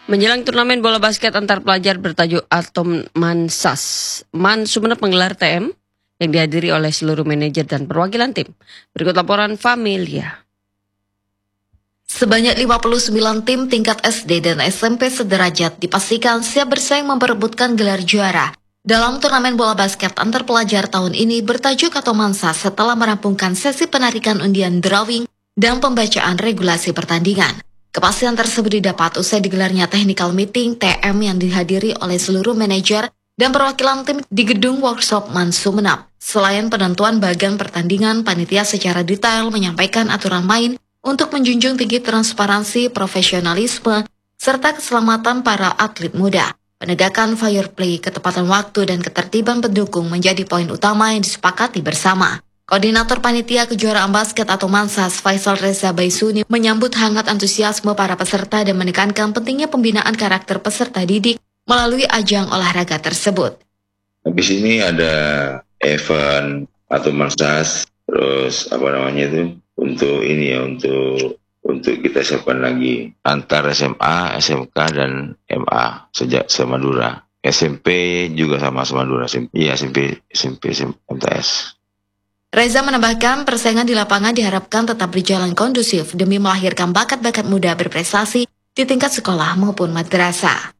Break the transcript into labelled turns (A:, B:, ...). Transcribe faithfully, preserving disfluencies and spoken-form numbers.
A: Menjelang turnamen bola basket antar pelajar bertajuk Atom Mansas, Man Sumeneb menggelar T M yang dihadiri oleh seluruh manajer dan perwakilan tim. Berikut laporan Familia.
B: Sebanyak lima puluh sembilan tim tingkat S D dan S M P sederajat dipastikan siap bersaing memperebutkan gelar juara dalam turnamen bola basket antar pelajar tahun ini bertajuk Atom Mansas setelah merampungkan sesi penarikan undian drawing dan pembacaan regulasi pertandingan. Kepastian tersebut didapat usai digelarnya technical meeting T M yang dihadiri oleh seluruh manajer dan perwakilan tim di gedung workshop Man Sumeneb. Selain penentuan bagian pertandingan, panitia secara detail menyampaikan aturan main untuk menjunjung tinggi transparansi, profesionalisme, serta keselamatan para atlet muda. Penegakan fair play, ketepatan waktu, dan ketertiban pendukung menjadi poin utama yang disepakati bersama. Koordinator Panitia Kejuaraan Basket Atom Mansas, Faisal Reza Baisuni, menyambut hangat antusiasme para peserta dan menekankan pentingnya pembinaan karakter peserta didik melalui ajang olahraga tersebut.
C: Habis ini ada event Atom Mansas, terus apa namanya itu, untuk ini ya, untuk untuk kita siapkan lagi antar S M A, S M K, dan M A sejak Semadura. S M P juga sama Semadura, iya S M P, S M P, M T S.
B: Reza menambahkan persaingan di lapangan diharapkan tetap berjalan kondusif demi melahirkan bakat-bakat muda berprestasi di tingkat sekolah maupun madrasah.